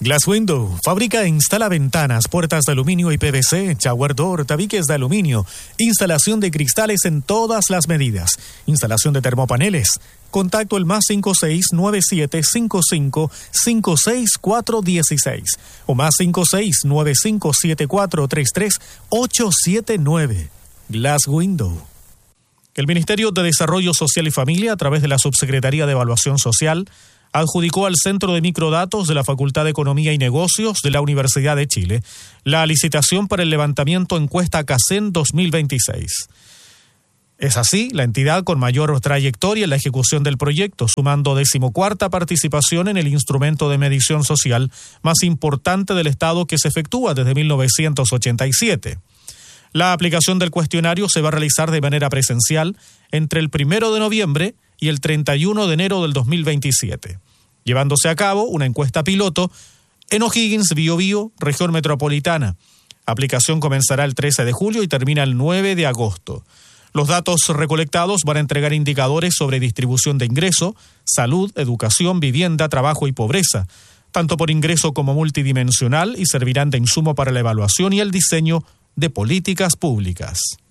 Glass Window fabrica e instala ventanas, puertas de aluminio y PVC, shower door, tabiques de aluminio, instalación de cristales en todas las medidas, instalación de termopaneles. Contacto el +56 9755 56416 o +56 9574 33879. Glass Window. El Ministerio de Desarrollo Social y Familia, a través de la Subsecretaría de Evaluación Social, adjudicó al Centro de Microdatos de la Facultad de Economía y Negocios de la Universidad de Chile la licitación para el levantamiento encuesta CACEN 2026. Es así la entidad con mayor trayectoria en la ejecución del proyecto, sumando 14ª participación en el instrumento de medición social más importante del Estado que se efectúa desde 1987. La aplicación del cuestionario se va a realizar de manera presencial entre el 1 de noviembre y el 31 de enero del 2027, llevándose a cabo una encuesta piloto en O'Higgins, Biobío, región metropolitana. Aplicación comenzará el 13 de julio y termina el 9 de agosto. Los datos recolectados van a entregar indicadores sobre distribución de ingreso, salud, educación, vivienda, trabajo y pobreza, tanto por ingreso como multidimensional, y servirán de insumo para la evaluación y el diseño de políticas públicas.